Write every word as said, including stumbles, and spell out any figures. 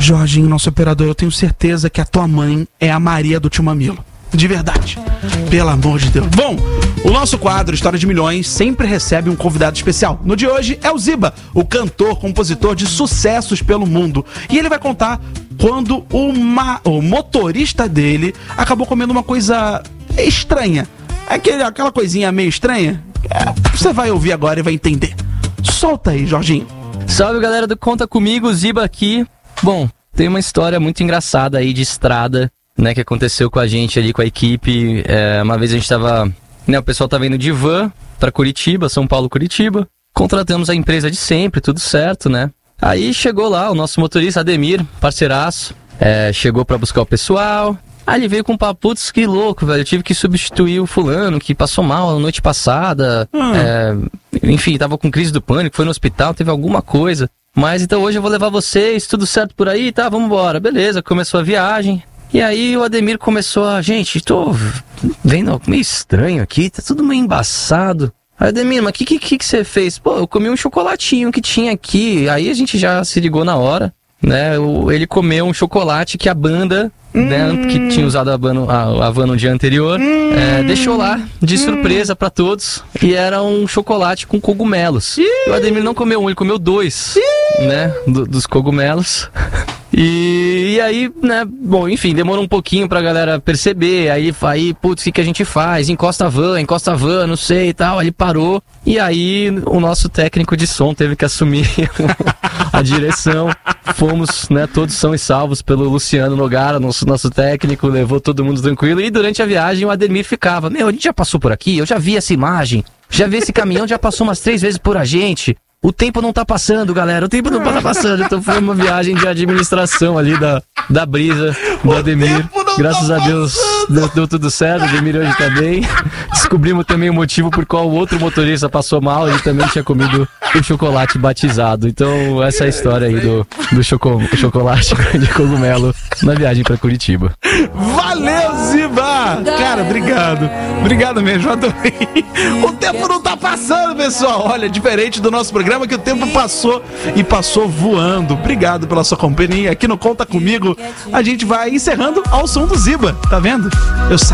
Jorginho, nosso operador, eu tenho certeza que a tua mãe é a Maria do Tio Mamilo. De verdade. Pelo amor de Deus. Bom, o nosso quadro História de Milhões sempre recebe um convidado especial. No de hoje é o Ziba, o cantor, compositor de sucessos pelo mundo. E ele vai contar quando uma, o motorista dele acabou comendo uma coisa estranha. Aquele, aquela coisinha meio estranha. É, você vai ouvir agora e vai entender. Solta aí, Jorginho. Salve, galera do Conta Comigo, Ziba aqui. Bom, tem uma história muito engraçada aí de estrada, né, que aconteceu com a gente ali, com a equipe. É, uma vez a gente tava, né, o pessoal tava indo de van pra Curitiba, São Paulo, Curitiba. Contratamos a empresa de sempre, tudo certo, né? Aí chegou lá o nosso motorista, Ademir, parceiraço, é, chegou pra buscar o pessoal. Aí ele veio com um papo, putz, que louco, velho, eu tive que substituir o fulano que passou mal a noite passada. Hum. É, enfim, tava com crise do pânico, foi no hospital, teve alguma coisa. Mas então hoje eu vou levar vocês, tudo certo por aí, tá, vamos embora. Beleza, começou a viagem. E aí o Ademir começou a... Gente, tô vendo algo meio estranho aqui, tá tudo meio embaçado. Aí, Ademir, mas o que, que, que você fez? Pô, eu comi um chocolatinho que tinha aqui. Aí a gente já se ligou na hora, né? Ele comeu um chocolate que a banda, hum. né, que tinha usado a van, a, a van no dia anterior, hum. é, deixou lá de surpresa hum. pra todos. E era um chocolate com cogumelos. E o Ademir não comeu um, ele comeu dois, né? Do, dos cogumelos. E, e aí, né, bom, enfim, demorou um pouquinho pra galera perceber, aí, aí putz, o que, que a gente faz? Encosta a van, encosta a van, não sei e tal, aí parou, e aí o nosso técnico de som teve que assumir a direção, fomos, né, todos são e salvos pelo Luciano Nogara, nosso, nosso técnico, levou todo mundo tranquilo, e durante a viagem o Ademir ficava, meu, a gente já passou por aqui, eu já vi essa imagem, já vi esse caminhão, já passou umas três vezes por a gente. O tempo não tá passando, galera. O tempo não tá passando. Então foi uma viagem de administração ali da, da brisa do o Ademir. Graças tá a Deus deu, deu tudo certo. O Ademir hoje tá bem. Descobrimos também o motivo por qual o outro motorista passou mal. Ele também tinha comido o chocolate batizado. Então essa é a história aí do, do choco, chocolate de cogumelo na viagem pra Curitiba. Valeu, Ziba! Cara, obrigado. Obrigado mesmo, adorei. O tempo não tá passando, pessoal. Olha, diferente do nosso programa, que o tempo passou e passou voando. Obrigado pela sua companhia. Aqui no Conta Comigo, a gente vai encerrando ao som do Ziba, tá vendo? Eu